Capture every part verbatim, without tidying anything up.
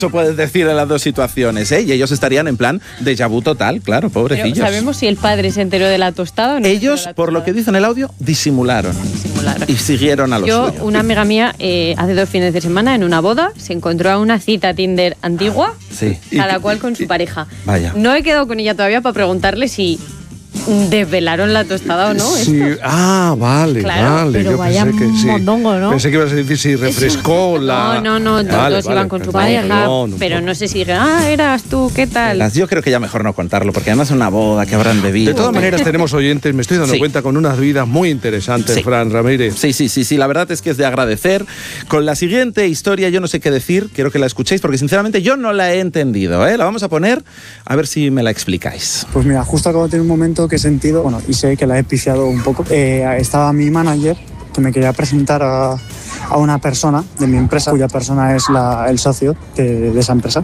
Eso puedes decir en las dos situaciones, ¿eh? Y ellos estarían en plan déjà vu total, claro, pobrecillos. Pero ¿sabemos si el padre se enteró de la tostada o no? Ellos, la por lo que dice en el audio, disimularon. Disimularon. Y siguieron a lo Yo, suyo. una amiga mía, eh, hace dos fines de semana, en una boda, se encontró a una cita Tinder antigua, Sí. cada cual con su pareja. Vaya. No he quedado con ella todavía para preguntarle si desvelaron la tostada o no. Sí, estos. ah, vale, Claro, vale. pero Yo vaya pensé que sí. mondongo, ¿no? Pensé que ibas a decir si refrescó la... No, no, no, Vale, todos vale, iban con su perdón, pareja, perdón, un pero poco. no sé si dijeron, ah, eras tú, ¿qué tal? Las- Yo creo que ya mejor no contarlo, porque además es una boda que habrán bebido. De todas maneras tenemos oyentes, me estoy dando Sí. cuenta, con unas vidas muy interesantes, Sí. Fran Ramírez. Sí, sí, sí, sí, la verdad es que es de agradecer. Con la siguiente historia yo no sé qué decir, quiero que la escuchéis porque sinceramente yo no la he entendido, ¿eh? La vamos a poner a ver si me la explicáis. Pues mira, justo acabo de tener un momento que he sentido, bueno, y sé que la he pifiado un poco. Eh, estaba mi manager que me quería presentar a, a una persona de mi empresa, cuya persona es la, el socio de, de esa empresa.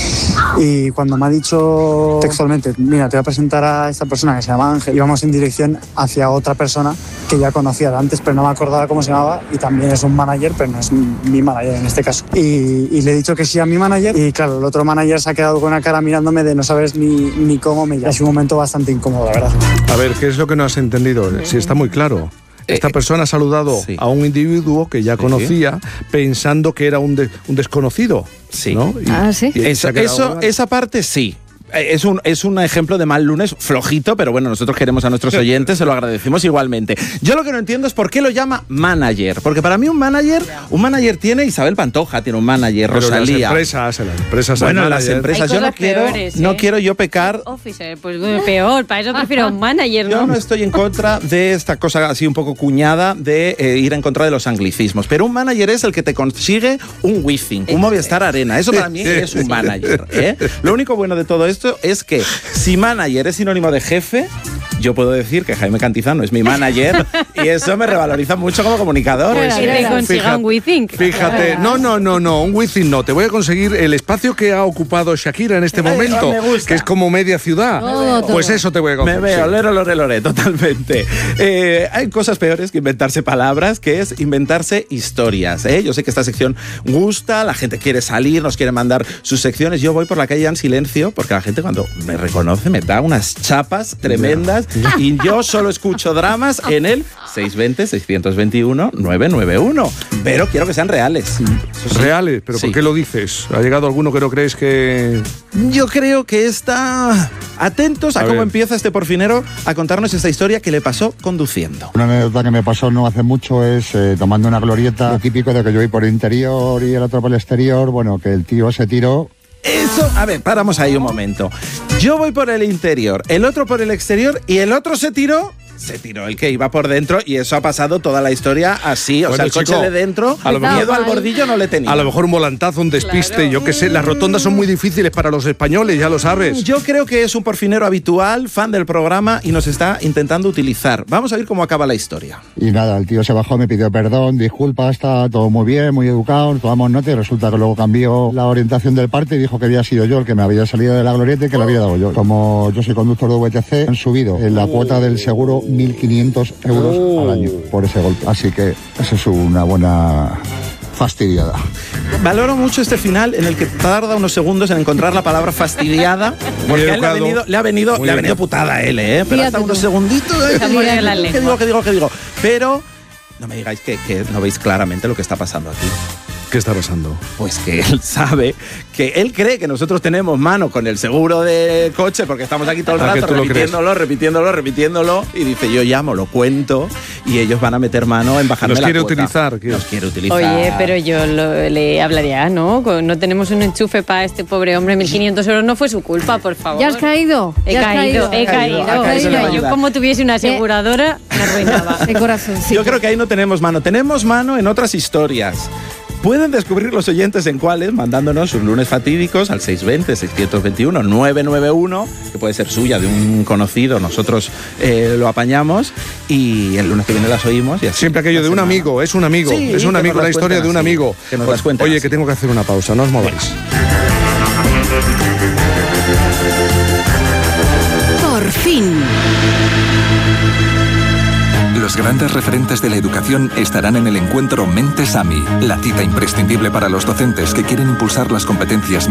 Y cuando me ha dicho textualmente, mira, te voy a presentar a esta persona que se llama Ángel, íbamos en dirección hacia otra persona que ya conocía de antes, pero no me acordaba cómo se llamaba, y también es un manager, pero no es mi manager en este caso. Y, y le he dicho que sí a mi manager, y claro, el otro manager se ha quedado con una cara mirándome de no sabes ni, ni cómo me llama. Es un momento bastante incómodo, la verdad. A ver, ¿qué es lo que no has entendido? Si está muy claro. Esta persona ha saludado sí. a un individuo que ya Sí. conocía pensando que era un, de- un desconocido. Sí. ¿no? Y- Ah, ¿sí? y se Eso, ha quedado eso- mal. esa parte sí. Eh, Es un, es un ejemplo de mal lunes flojito, pero bueno, nosotros queremos a nuestros oyentes, se lo agradecemos igualmente. Yo lo que no entiendo es por qué lo llama manager, porque para mí un manager, un manager tiene Isabel Pantoja, tiene un manager, Pero Rosalía. las empresas, en las empresas hay Bueno, en las manager. empresas Hay yo no cosas quiero, peores, no ¿eh? quiero yo pecar. Officer, pues bueno, peor, para eso prefiero un manager, Yo ¿no? no estoy en contra de esta cosa así un poco cuñada de eh, ir en contra de los anglicismos, pero un manager es el que te consigue un Wizzing, un Movistar Arena. Eso para mí es un manager, ¿eh? Lo único bueno de todo esto es que si manager es sinónimo de jefe, yo puedo decir que Jaime Cantizano es mi manager y eso me revaloriza mucho como comunicador. Pues, Que te consiga fíjate, un WeThink. Fíjate, no, no, no, no, un Wizzing no. Te voy a conseguir el espacio que ha ocupado Shakira en este momento, me gusta. que es como media ciudad. Todo, todo. Pues eso te voy a Me conseguir. veo, sí. lero, lore, lore, totalmente. Eh, hay cosas peores que inventarse palabras, que es inventarse historias. ¿eh? Yo sé que esta sección gusta, la gente quiere salir, nos quiere mandar sus secciones. Yo voy por la calle en silencio, porque la gente cuando me reconoce me da unas chapas tremendas y yo solo escucho dramas en el seis veinte, seiscientos veintiuno, novecientos noventa y uno. Pero quiero que sean reales. Eso sí. Reales, pero Sí. ¿por qué lo dices? ¿Ha llegado alguno que no crees que...? Yo creo que está... Atentos a, A cómo ver. empieza este porfinero a contarnos esta historia que le pasó conduciendo. Una anécdota que me pasó no hace mucho es eh, tomando una glorieta, lo típico de que yo voy por el interior y el otro por el exterior, bueno, que el tío se tiró. Eso, a ver, paramos ahí un momento. Yo voy por el interior, el otro por el exterior y el otro se tiró. Se tiró el que iba por dentro y eso ha pasado toda la historia así. O Bueno, sea, el coche chico, de dentro, a lo miedo mejor- al bordillo no le tenía. A lo mejor un volantazo, un despiste, Claro. yo qué sé. Las rotondas son muy difíciles para los españoles, ya lo sabes. Yo creo que es un porfinero habitual, fan del programa y nos está intentando utilizar. Vamos a ver cómo acaba la historia. Y nada, el tío se bajó, me pidió perdón, disculpa, está todo muy bien, muy educado, tomamos nota y resulta que luego cambió la orientación del parte y dijo que había sido yo el que me había salido de la glorieta y que le había dado yo. Como yo soy conductor de V T C, han subido en la cuota del seguro mil quinientos euros al año por ese golpe. Así que eso es una buena fastidiada. Valoro mucho este final en el que tarda unos segundos en encontrar la palabra fastidiada. Porque a él le ha educado. venido, le ha venido, Muy le ha bien. venido putada a él, ¿eh? Pero Fíjate hasta tú. unos segunditos. ¿eh? Se muerde la ¿Qué lengua. digo, qué digo, qué digo? Pero no me digáis que, que no veis claramente lo que está pasando aquí. ¿Qué está pasando? Pues que él sabe, que él cree que nosotros tenemos mano con el seguro de coche porque estamos aquí todo el Ah, que rato tú lo repitiéndolo, repitiéndolo, repitiéndolo y dice yo llamo, lo cuento y ellos van a meter mano en bajarme Nos la quiere cuota. utilizar, quiere. Nos quiere utilizar. Oye, pero yo lo- le hablaría, ¿no? Con- No tenemos un enchufe para este pobre hombre, mil quinientos euros no fue su culpa, por favor. ¿Ya has caído? He ¿Ya has caído, he Ha caído, caído. ha caído, Mira, le va a yo ayudar. como tuviese una aseguradora, me arruinaba. De corazoncito. Yo creo que ahí no tenemos mano, tenemos mano en otras historias. Pueden descubrir los oyentes en cuáles, mandándonos sus lunes fatídicos al seis veinte, seiscientos veintiuno, novecientos noventa y uno, que puede ser suya, de un conocido, nosotros eh, lo apañamos y el lunes que viene las oímos. Y así Siempre aquello la de un semana. amigo, es un amigo, Sí, es un que amigo, nos la las historia cuenten de un así, amigo. que nos las cuenten Oye, así. que tengo que hacer una pausa, no os mováis. Por fin. Los grandes referentes de la educación estarán en el encuentro Mentes AMI, la cita imprescindible para los docentes que quieren impulsar las competencias